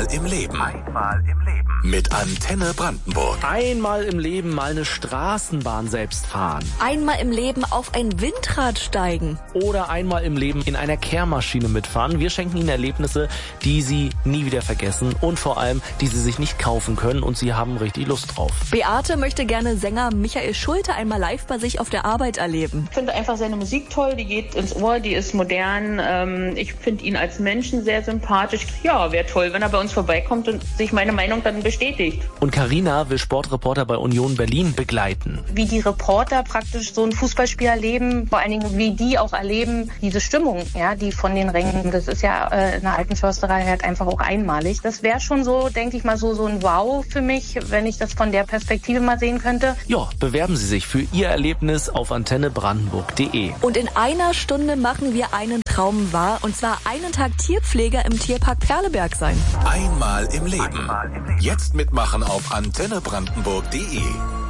Einmal im Leben. Mit Antenne Brandenburg. Einmal im Leben mal eine Straßenbahn selbst fahren. Einmal im Leben auf ein Windrad steigen. Oder einmal im Leben in einer Kehrmaschine mitfahren. Wir schenken Ihnen Erlebnisse, die Sie nie wieder vergessen und vor allem, die Sie sich nicht kaufen können und Sie haben richtig Lust drauf. Beate möchte gerne Sänger Michael Schulte einmal live bei sich auf der Arbeit erleben. Ich finde einfach seine Musik toll, die geht ins Ohr, die ist modern. Ich finde ihn als Menschen sehr sympathisch. Ja, wäre toll, wenn er bei uns vorbeikommt und sich meine Meinung dann bestätigt. Und Carina will Sportreporter bei Union Berlin begleiten. Wie die Reporter praktisch so ein Fußballspiel erleben, vor allen Dingen wie die auch erleben, diese Stimmung, ja, die von den Rängen. Das ist ja in der alten Försterei halt einfach auch einmalig. Das wäre schon so, denke ich mal, so ein Wow für mich, wenn ich das von der Perspektive mal sehen könnte. Ja, bewerben Sie sich für Ihr Erlebnis auf antennebrandenburg.de. Und in einer Stunde machen wir einen Traum wahr, und zwar einen Tag Tierpfleger im Tierpark Perleberg sein. Einmal im Leben. Jetzt mitmachen auf antennebrandenburg.de.